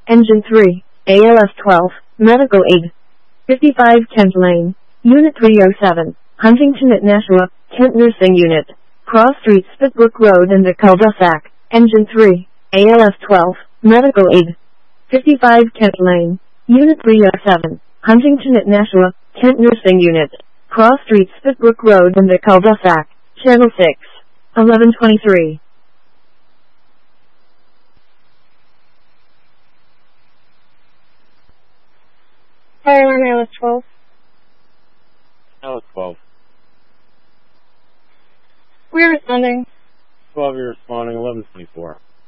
Engine 3, ALF 12, Medical Aid. 55 Kent Lane, Unit 307, Huntington at Nashua, Kent Nursing Unit. Cross Street Spitbrook Road in the cul-de-sac. Engine 3, ALF 12, Medical Aid. 55 Kent Lane, Unit 307, Huntington at Nashua, Kent Nursing Unit. Cross Street Spitbrook Road in the cul-de-sac. Channel 6, 1123. Fire alarm ALF 12. ALF 12. We're responding. 12, you're responding, 1124.